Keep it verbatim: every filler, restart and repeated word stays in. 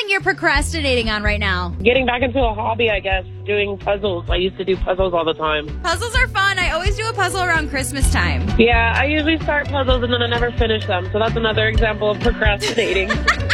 thing you're procrastinating on right now? Getting back into a hobby, I guess. Doing puzzles. I used to do puzzles all the time. Puzzles are fun. I always do a puzzle around Christmas time. Yeah, I usually start puzzles and then I never finish them. So that's another example of procrastinating.